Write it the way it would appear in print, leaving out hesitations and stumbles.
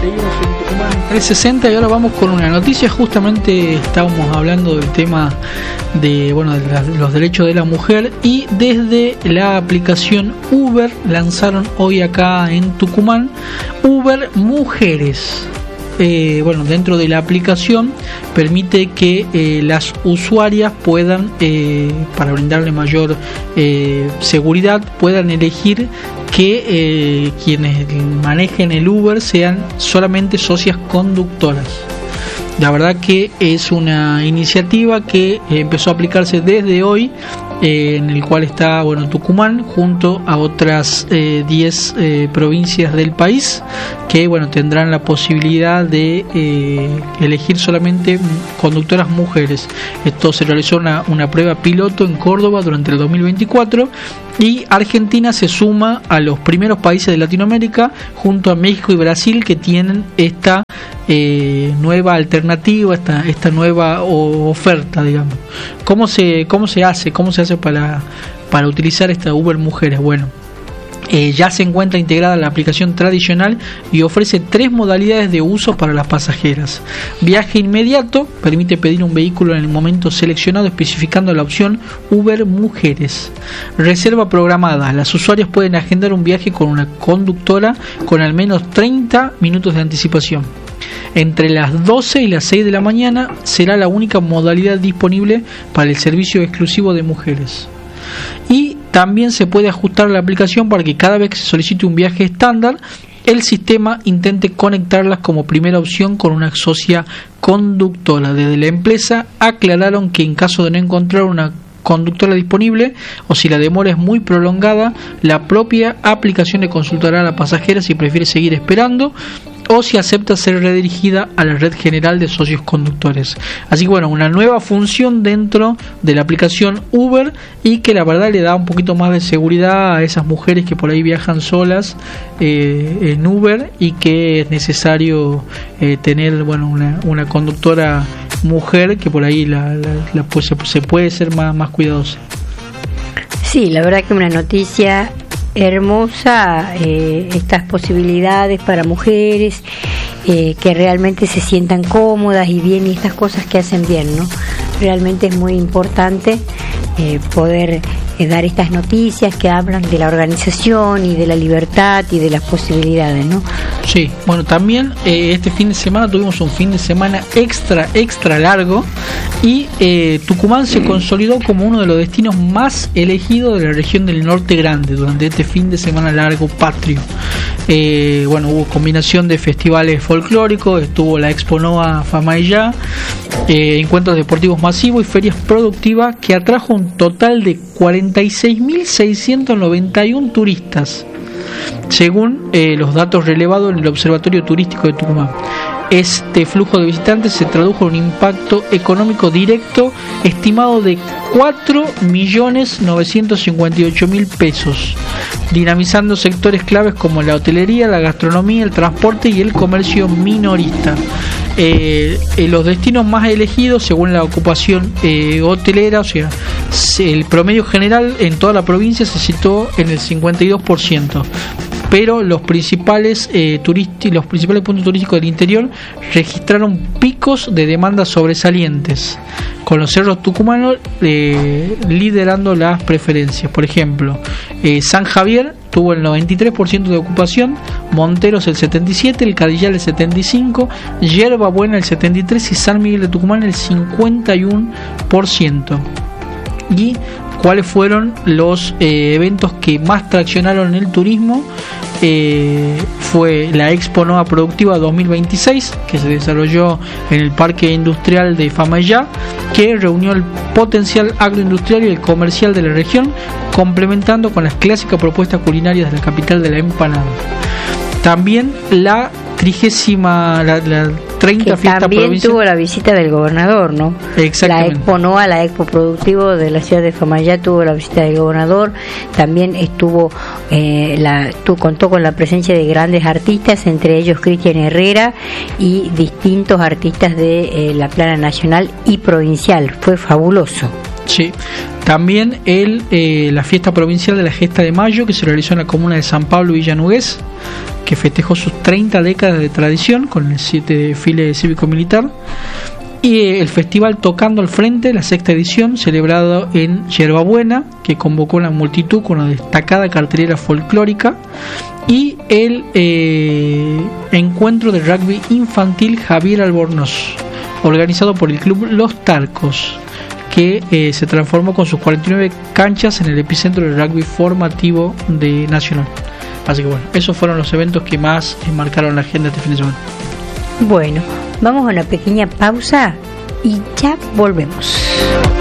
Seguimos en Tucumán 360 y ahora vamos con una noticia. Justamente estábamos hablando del tema de los derechos de la mujer, y desde la aplicación Uber lanzaron hoy acá en Tucumán Uber Mujeres. Dentro de la aplicación permite que las usuarias puedan, para brindarle mayor seguridad, puedan elegir que quienes manejen el Uber sean solamente socias conductoras. La verdad que es una iniciativa que empezó a aplicarse desde hoy, en el cual está Tucumán junto a otras 10 provincias del país que tendrán la posibilidad de elegir solamente conductoras mujeres. Esto se realizó una prueba piloto en Córdoba durante el 2024, y Argentina se suma a los primeros países de Latinoamérica junto a México y Brasil que tienen esta nueva alternativa, esta nueva oferta, digamos. ¿Cómo se hace para utilizar esta Uber Mujeres? Ya se encuentra integrada la aplicación tradicional y ofrece 3 modalidades de uso para las pasajeras. Viaje inmediato, permite pedir un vehículo en el momento seleccionado especificando la opción Uber Mujeres. Reserva programada, las usuarias pueden agendar un viaje con una conductora con al menos 30 minutos de anticipación. Entre las 12 y las 6 de la mañana será la única modalidad disponible para el servicio exclusivo de mujeres. Y también se puede ajustar la aplicación para que cada vez que se solicite un viaje estándar, el sistema intente conectarlas como primera opción con una socia conductora. Desde la empresa aclararon que en caso de no encontrar una conductora disponible o si la demora es muy prolongada, la propia aplicación le consultará a la pasajera si prefiere seguir esperando o si acepta ser redirigida a la red general de socios conductores. Así que una nueva función dentro de la aplicación Uber, y que la verdad le da un poquito más de seguridad a esas mujeres que por ahí viajan solas en Uber, y que es necesario tener una conductora mujer que por ahí se puede ser más cuidadosa. Sí, la verdad que una noticia hermosa, estas posibilidades para mujeres que realmente se sientan cómodas y bien, y estas cosas que hacen bien, ¿no? Realmente es muy importante poder dar estas noticias que hablan de la organización y de la libertad y de las posibilidades, ¿no? Sí, también este fin de semana tuvimos un fin de semana extra largo, y Tucumán se consolidó como uno de los destinos más elegidos de la región del Norte Grande durante este fin de semana largo patrio. Hubo combinación de festivales folclóricos, estuvo la Expo Noa Famaillá, encuentros deportivos masivos y ferias productivas que atrajo un total de 46.691 turistas, según los datos relevados en el Observatorio Turístico de Tucumán. Este flujo de visitantes se tradujo en un impacto económico directo estimado de 4.958.000 pesos, dinamizando sectores claves como la hotelería, la gastronomía, el transporte y el comercio minorista. Los destinos más elegidos según la ocupación hotelera, el promedio general en toda la provincia se situó en el 52%. Pero los principales puntos turísticos del interior registraron picos de demanda sobresalientes, con los cerros tucumanos liderando las preferencias. Por ejemplo, San Javier tuvo el 93% de ocupación, Monteros el 77%, el Cadillal el 75%, Yerba Buena el 73% y San Miguel de Tucumán el 51%. Y cuáles fueron los eventos que más traccionaron el turismo. Fue la Expo Noa Productiva 2026, que se desarrolló en el Parque Industrial de Famaillá, que reunió el potencial agroindustrial y el comercial de la región, complementando con las clásicas propuestas culinarias de la capital de la empanada. También la 30 fiesta también provincial tuvo la visita del gobernador, ¿no? Exactamente. La Expo Noa, la Expo Productivo de la ciudad de Famaillá, tuvo la visita del gobernador. También contó con la presencia de grandes artistas, entre ellos Cristian Herrera y distintos artistas de la plana nacional y provincial. Fue fabuloso. Sí, También la fiesta provincial de la Gesta de Mayo, que se realizó en la comuna de San Pablo y Villanugués, que festejó sus 30 décadas de tradición con el 7 desfile cívico-militar. Y el festival Tocando al Frente, la 6ª edición, celebrado en Yerbabuena, que convocó a una multitud con una destacada cartelera folclórica. Y el encuentro de rugby infantil Javier Albornoz, organizado por el club Los Tarcos, que se transformó con sus 49 canchas en el epicentro del rugby formativo de Nacional. Así que bueno, esos fueron los eventos que más marcaron la agenda este fin de semana. Bueno, vamos a una pequeña pausa y ya volvemos.